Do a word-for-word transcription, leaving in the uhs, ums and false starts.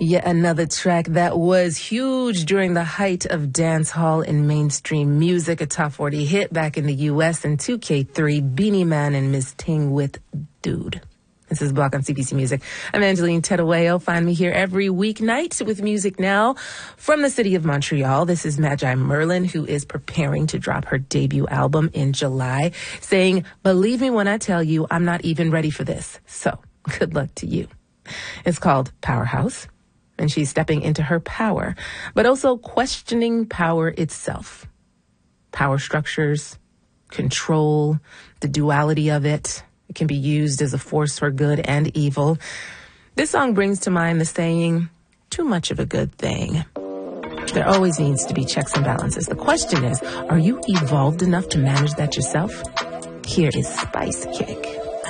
Yet another track that was huge during the height of dance hall and mainstream music, a top forty hit back in the U S in two K three, Beanie Man and Miss Ting with Dude. This is Block on C B C Music. I'm Angeline Terueo. Find me here every weeknight with Music Now from the city of Montreal. This is Magi Merlin, who is preparing to drop her debut album in July, saying, "Believe me when I tell you, I'm not even ready for this. So good luck to you." It's called Powerhouse, and she's stepping into her power, but also questioning power itself. Power structures, control, the duality of it. It can be used as a force for good and evil. This song brings to mind the saying, too much of a good thing. There always needs to be checks and balances. The question is, are you evolved enough to manage that yourself? Here is Spice Kick.